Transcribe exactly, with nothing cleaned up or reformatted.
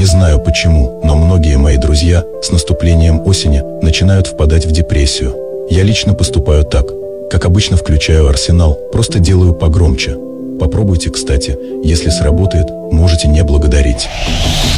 Не знаю почему, но многие мои друзья с наступлением осени начинают впадать в депрессию. Я лично поступаю так. Как обычно, включаю Арсенал, просто делаю погромче. Попробуйте, кстати, если сработает, можете не благодарить.